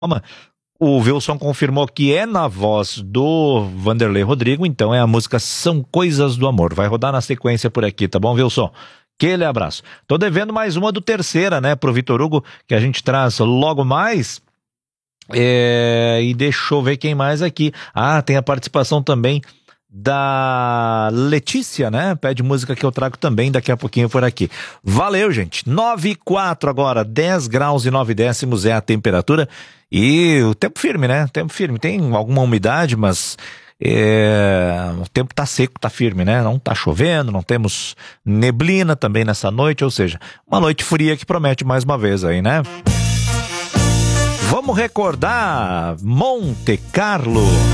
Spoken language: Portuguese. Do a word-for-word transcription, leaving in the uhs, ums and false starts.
O Wilson confirmou que é na voz do Vanderlei Rodrigo, então é a música São Coisas do Amor. Vai rodar na sequência por aqui, tá bom, Wilson? Aquele abraço. Tô devendo mais uma do Terceira, né, pro Vitor Hugo, que a gente traz logo mais. É... E deixa eu ver quem mais aqui. Ah, tem a participação também da Letícia, né? Pede música que eu trago também daqui a pouquinho por aqui. Valeu, gente. nove e quatro agora, dez graus e nove décimos é a temperatura. E o tempo firme, né? Tempo firme. Tem alguma umidade, mas é... o tempo tá seco, tá firme, né? Não tá chovendo, não temos neblina também nessa noite, ou seja, uma noite fria que promete mais uma vez aí, né? Vamos recordar Monte Carlo.